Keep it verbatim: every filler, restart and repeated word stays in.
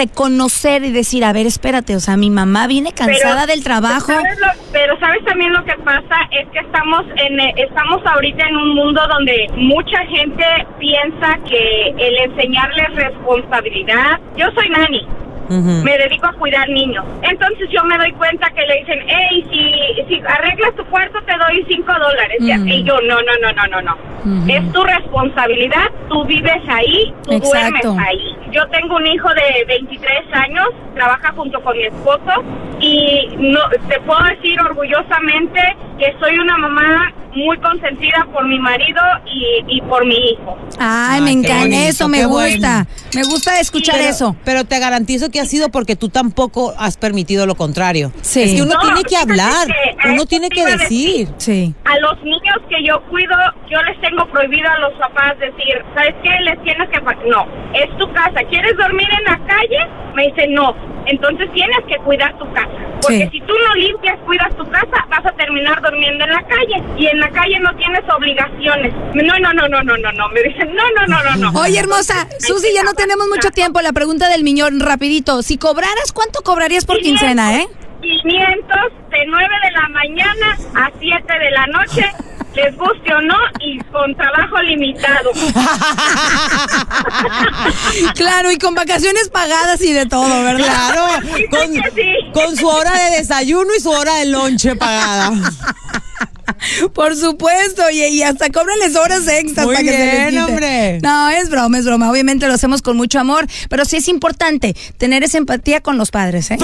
reconocer y decir, a ver, espérate, o sea, mi mamá viene cansada pero, del trabajo. ¿sabes lo, pero sabes también lo que pasa es que estamos en estamos ahorita en un mundo donde mucha gente piensa que el enseñarles responsabilidad, yo soy nani. Uh-huh. Me dedico a cuidar niños. Entonces yo me doy cuenta que le dicen, hey, si, si arreglas tu cuarto te doy cinco dólares. Uh-huh. Y yo, no, no, no, no, no, no. Uh-huh. Es tu responsabilidad, tú vives ahí, tú Exacto. duermes ahí. Yo tengo un hijo de veintitrés años, trabaja junto con mi esposo y no te puedo decir orgullosamente que soy una mamá muy consentida por mi marido y, y por mi hijo. Ay, Ay me encanta eso, me gusta. Bueno. Me gusta escuchar pero, eso. Pero te garantizo que ha sido porque tú tampoco has permitido lo contrario. Sí. Es que uno no, tiene que hablar, que uno tiene que decir. decir. Sí. A los niños que yo cuido, yo les tengo prohibido a los papás decir, ¿sabes qué? Les tienes que... No, es tu casa. ¿Quieres dormir en la calle? Me dice, no. Entonces tienes que cuidar tu casa. Porque sí. si tú no limpias, cuidas tu casa, vas a terminar durmiendo en la calle. Y en la calle no tienes obligaciones. No, no, no, no, no, no, no. Me dicen, no, no, no, no, no. Oye, hermosa, Susi, ya no tenemos mucho tiempo. La pregunta del millón, rapidito. Si cobraras, ¿cuánto cobrarías por quinientos, quincena, eh? quinientos de nueve de la mañana a siete de la noche. Les guste o no, y con trabajo limitado. Claro, y con vacaciones pagadas y de todo, ¿verdad? Claro, con, sí. con su hora de desayuno y su hora de lonche pagada. Por supuesto, y, y hasta cóbrales horas extras Muy para que bien, se les quite. Hombre. No, es broma, es broma. Obviamente lo hacemos con mucho amor, pero sí es importante tener esa empatía con los padres, ¿eh?